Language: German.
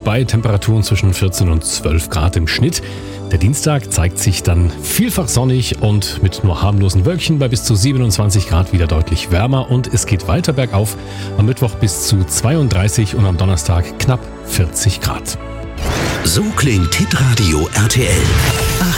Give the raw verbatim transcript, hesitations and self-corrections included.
bei Temperaturen zwischen vierzehn und zwölf Grad im Schnitt. Der Dienstag zeigt sich dann vielfach sonnig und mit nur harmlosen Wölkchen bei bis zu siebenundzwanzig Grad wieder deutlich wärmer. Und es geht weiter bergauf. Am Mittwoch bis zu zweiunddreißig und am Donnerstag knapp vierzig Grad. So klingt Hitradio R T L.